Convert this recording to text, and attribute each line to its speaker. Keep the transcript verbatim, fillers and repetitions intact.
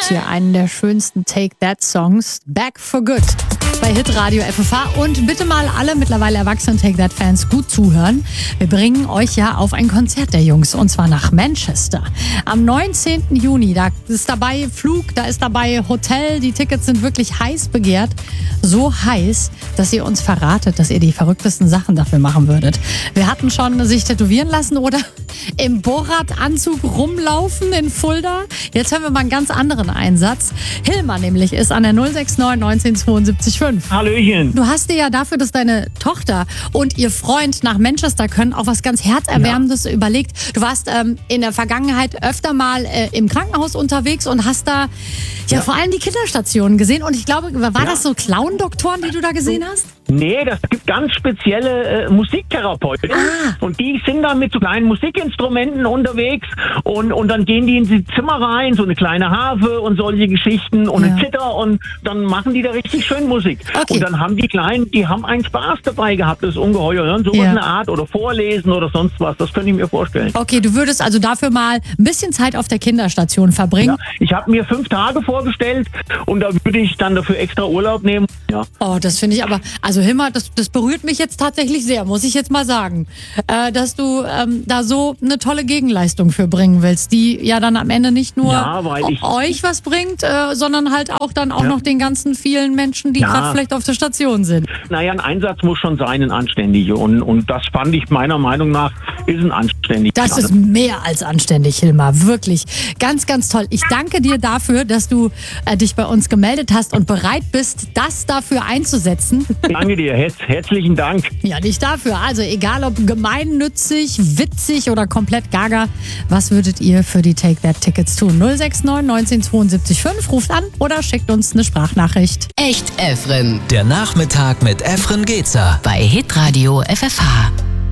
Speaker 1: gibt hier einen der schönsten Take That Songs, Back for Good, bei Hitradio F F H. Und bitte mal alle mittlerweile erwachsenen Take That Fans gut zuhören. Wir bringen euch ja auf ein Konzert der Jungs, und zwar nach Manchester. Am neunzehnten Juni, da ist dabei Flug, da ist dabei Hotel. Die Tickets sind wirklich heiß begehrt. So heiß, dass ihr uns verratet, dass ihr die verrücktesten Sachen dafür machen würdet. Wir hatten schon sich tätowieren lassen oder im Borat-Anzug rumlaufen in Fulda. Jetzt hören wir mal einen ganz anderen Einsatz. Hilmar nämlich ist an der null sechs neun neunzehn zweiundsiebzig fünf.
Speaker 2: Hallöchen.
Speaker 1: Du hast dir ja dafür, dass deine Tochter und ihr Freund nach Manchester können, auch was ganz Herzerwärmendes ja. überlegt. Du warst ähm, in der Vergangenheit öfter mal äh, im Krankenhaus unterwegs und hast da ja, ja vor allem die Kinderstationen gesehen. Und ich glaube, war ja. das so Clown-Doktoren, die du da gesehen hast?
Speaker 2: Nee, das gibt ganz spezielle äh, Musiktherapeuten.
Speaker 1: Ah.
Speaker 2: Und die sind dann mit so kleinen Musikinstrumenten unterwegs und, und dann gehen die in die Zimmer rein, so eine kleine Harfe und solche Geschichten und ja. eine Zither, und dann machen die da richtig schön Musik.
Speaker 1: Okay.
Speaker 2: Und dann haben die Kleinen, die haben einen Spaß dabei gehabt, das ist ungeheuer. Ne? So ja. eine Art oder vorlesen oder sonst was, das könnte ich mir vorstellen.
Speaker 1: Okay, du würdest also dafür mal ein bisschen Zeit auf der Kinderstation verbringen?
Speaker 2: Ja. Ich habe mir fünf Tage vorgestellt und da würde ich dann dafür extra Urlaub nehmen. Ja.
Speaker 1: Oh, das finde ich aber, also Hilmar, das, das berührt mich jetzt tatsächlich sehr, muss ich jetzt mal sagen, äh, dass du ähm, da so eine tolle Gegenleistung für bringen willst, die ja dann am Ende nicht nur
Speaker 2: ja, weil ich,
Speaker 1: euch was bringt, äh, sondern halt auch dann auch
Speaker 2: ja.
Speaker 1: noch den ganzen vielen Menschen, die
Speaker 2: ja.
Speaker 1: gerade vielleicht auf der Station sind.
Speaker 2: Naja, ein Einsatz muss schon sein, ein anständiger, und, und das fand ich meiner Meinung nach ist ein anständiger.
Speaker 1: Das ist mehr als anständig, Hilmar, wirklich. Ganz, ganz toll. Ich danke dir dafür, dass du äh, dich bei uns gemeldet hast und bereit bist, das dafür einzusetzen.
Speaker 2: Danke dir, Herz, herzlichen Dank.
Speaker 1: Ja, nicht dafür. Also egal ob gemeinnützig, witzig oder komplett gaga, was würdet ihr für die Take That Tickets tun? null sechs neun neunzehn zweiundsiebzig fünf, ruft an oder schickt uns eine Sprachnachricht.
Speaker 3: Echt Efren.
Speaker 4: Der Nachmittag mit Efren Gezer
Speaker 3: Bei Hitradio F F H.